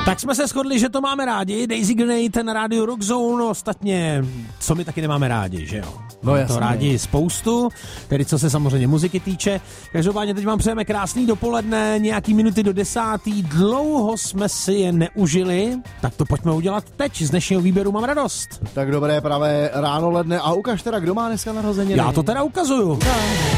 Tak jsme se shodli, že to máme rádi. Daisy Grenade na rádiu Rock Zone, ostatně, co my taky nemáme rádi, že jo? No jasně. To rádi spoustu, tedy co se samozřejmě muziky týče. Každopádně teď vám přejeme krásný dopoledne, nějaký minuty do 10. Dlouho jsme si je neužili, tak to pojďme udělat teď. Z dnešního výběru mám radost. Tak dobré pravé ráno ledne a ukaž teda, kdo má dneska narozeniny. Já to teda ukazuju.